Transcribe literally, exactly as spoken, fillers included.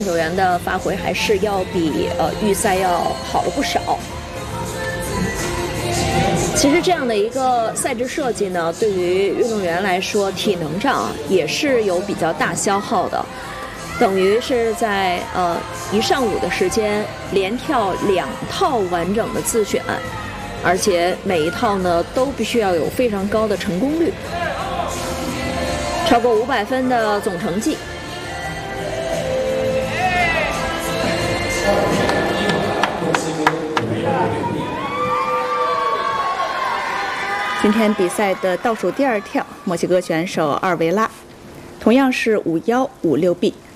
球员的发挥还是要比呃预赛要好了不少。其实这样的一个赛制设计呢，对于运动员来说，体能上也是有比较大消耗的，等于是在呃一上午的时间连跳两套完整的自选，而且每一套呢都必须要有非常高的成功率，超过五百分的总成绩。 今天比赛的倒数第二跳，墨西哥选手二维拉，同样是五幺五六 B。